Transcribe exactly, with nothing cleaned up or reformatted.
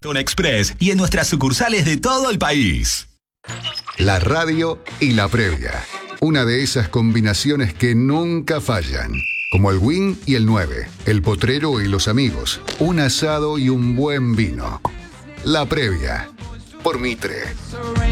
Cartón Express y en nuestras sucursales de todo el país. La radio y la previa. Una de esas combinaciones que nunca fallan. Como el Win y el nueve, el potrero y los amigos, un asado y un buen vino. La previa, por Mitre.